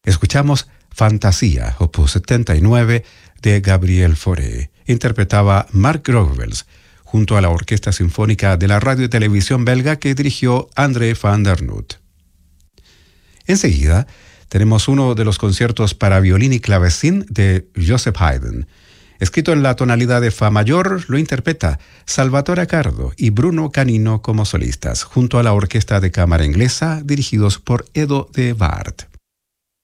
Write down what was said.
Escuchamos Fantasía, opus 79, de Gabriel Fauré. Interpretaba Mark Grovels, junto a la Orquesta Sinfónica de la Radio y Televisión belga que dirigió André van der Noot. Enseguida, tenemos uno de los conciertos para violín y clavecín de Joseph Haydn. Escrito en la tonalidad de fa mayor, lo interpreta Salvatore Accardo y Bruno Canino como solistas, junto a la Orquesta de Cámara Inglesa, dirigidos por Edo de Waard.